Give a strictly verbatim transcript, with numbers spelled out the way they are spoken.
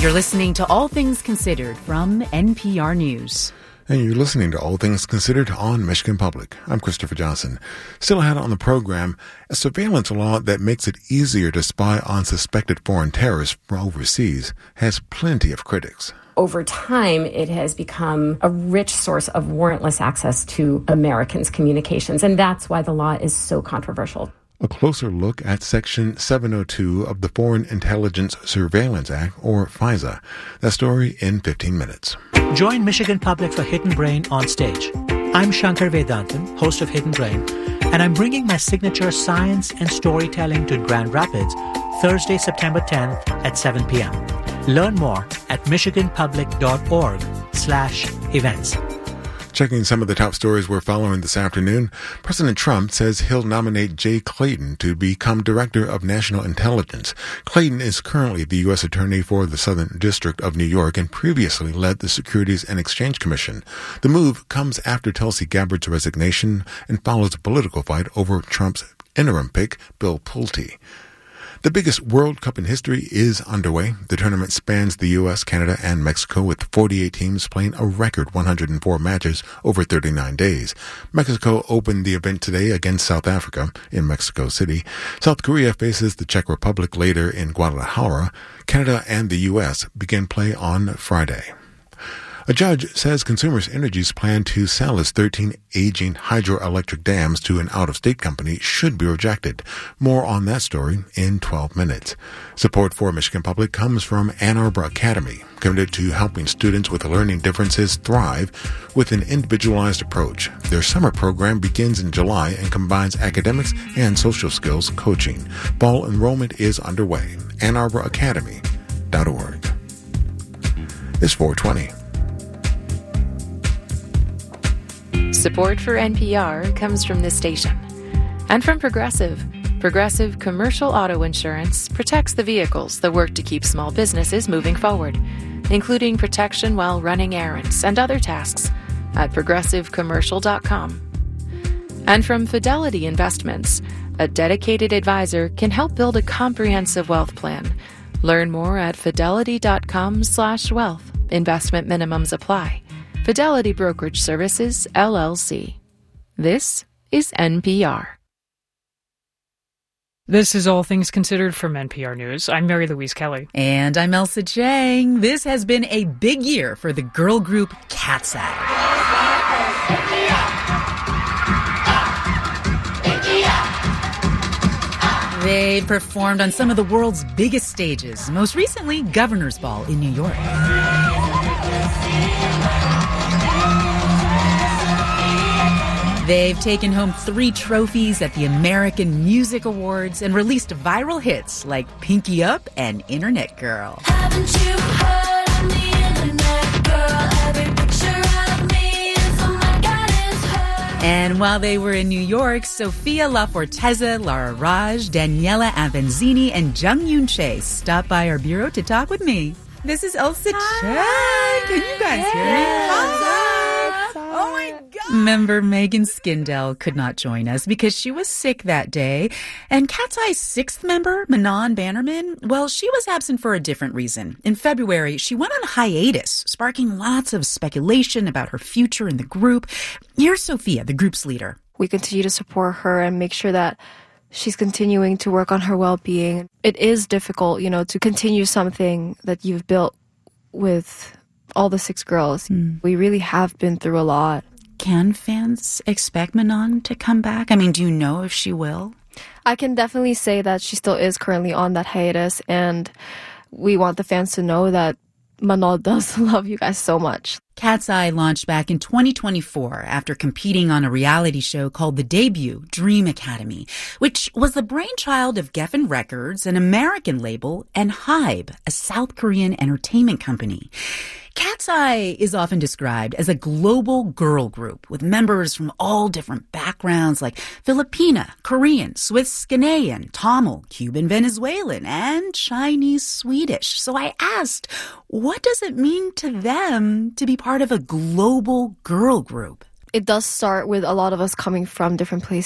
You're listening to All Things Considered from N P R News. And you're listening to All Things Considered on Michigan Public. I'm Christopher Johnson. Still ahead on the program, a surveillance law that makes it easier to spy on suspected foreign terrorists from overseas has plenty of critics. Over time, it has become a rich source of warrantless access to Americans' communications, and that's why the law is so controversial. A closer look at Section seven oh two of the Foreign Intelligence Surveillance Act, or FISA. That story in fifteen minutes. Join Michigan Public for Hidden Brain on stage. I'm Shankar Vedantam, host of Hidden Brain, and I'm bringing my signature science and storytelling to Grand Rapids Thursday, September tenth at seven p.m. Learn more at michiganpublic.org slash events. Checking some of the top stories we're following this afternoon, President Trump says he'll nominate Jay Clayton to become Director of National Intelligence. Clayton is currently the U S Attorney for the Southern District of New York and previously led the Securities and Exchange Commission. The move comes after Tulsi Gabbard's resignation and follows a political fight over Trump's interim pick, Bill Pulte. The biggest World Cup in history is underway. The tournament spans the U S, Canada, and Mexico, with forty-eight teams playing a record one hundred four matches over thirty-nine days. Mexico opened the event today against South Africa in Mexico City. South Korea faces the Czech Republic later in Guadalajara. Canada and the U S begin play on Friday. A judge says Consumers Energy's plan to sell its thirteen aging hydroelectric dams to an out-of-state company should be rejected. More on that story in twelve minutes. Support for Michigan Public comes from Ann Arbor Academy, committed to helping students with learning differences thrive with an individualized approach. Their summer program begins in July and combines academics and social skills coaching. Fall enrollment is underway. Ann Arbor Academy dot org. It's four twenty. Support for N P R comes from this station and from Progressive. Progressive Commercial Auto Insurance protects the vehicles that work to keep small businesses moving forward, including protection while running errands and other tasks at progressive commercial dot com. And from Fidelity Investments, a dedicated advisor can help build a comprehensive wealth plan. Learn more at fidelity.com slash wealth. Investment minimums apply. Fidelity Brokerage Services, L L C. This is N P R. This is All Things Considered from N P R News. I'm Mary Louise Kelly. And I'm Elsa Chang. This has been a big year for the girl group Cat's Eye. They've performed on some of the world's biggest stages, most recently Governor's Ball in New York. They've taken home three trophies at the American Music Awards and released viral hits like Pinky Up and Internet Girl. Haven't you heard I'm the Internet Girl? Every picture of me is, oh my God, it's her. And while they were in New York, Sophia LaForteza, Lara Raj, Daniela Avanzini, and Jung Yoon Che stopped by our bureau to talk with me. This is Elsa Chang. Can you guys hear me? Hi. Oh my God. Member Megan Skindell could not join us because she was sick that day. And Cat's Eye's sixth member, Manon Bannerman, well, she was absent for a different reason. In February, she went on hiatus, sparking lots of speculation about her future in the group. Here's Sophia, the group's leader. We continue to support her and make sure that she's continuing to work on her well-being. It is difficult, you know, to continue something that you've built with all the six girls. Mm. We really have been through a lot. Can fans expect Manon to come back? I mean, do you know if she will? I can definitely say that she still is currently on that hiatus, and we want the fans to know that Manon does love you guys so much. Cat's Eye launched back in twenty twenty-four after competing on a reality show called The Debut Dream Academy, which was the brainchild of Geffen Records, an American label, and Hybe, a South Korean entertainment company. Cat's Eye is often described as a global girl group with members from all different backgrounds like Filipina, Korean, Swiss, Ghanaian, Tamil, Cuban, Venezuelan, and Chinese Swedish. So I asked, what does it mean to them to be part of a global girl group? It does start with a lot of us coming from different places.